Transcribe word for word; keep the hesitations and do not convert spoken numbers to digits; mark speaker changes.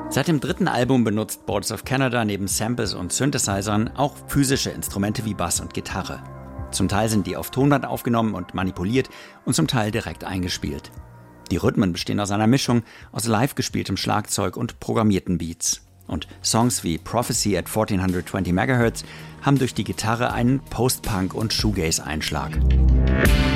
Speaker 1: Seit dem dritten Album benutzt Boards of Canada neben Samples und Synthesizern auch physische Instrumente wie Bass und Gitarre. Zum Teil sind die auf Tonband aufgenommen und manipuliert und zum Teil direkt eingespielt. Die Rhythmen bestehen aus einer Mischung aus live gespieltem Schlagzeug und programmierten Beats. Und Songs wie Prophecy at vierzehnhundertzwanzig Megahertz haben durch die Gitarre einen Post-Punk- und Shoegaze-Einschlag.